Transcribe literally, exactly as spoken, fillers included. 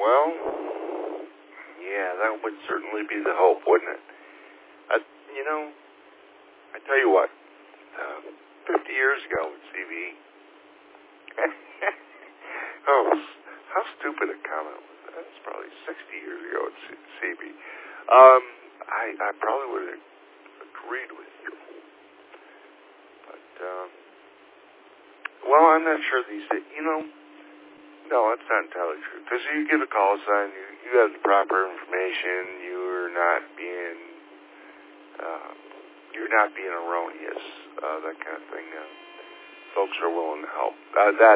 Well, yeah, that would certainly be the hope, wouldn't it? I, you know, I tell you what, uh, fifty years ago at C B, oh, how stupid a comment was that? It's probably sixty years ago at C B. Um, I, I probably would have agreed with you. But, um, well, I'm not sure these days, you know, no, that's not entirely true. Because you get a call sign, you, you have the proper information, you're not being, uh, you're not being erroneous, uh, that kind of thing. Uh, folks are willing to help. Uh, that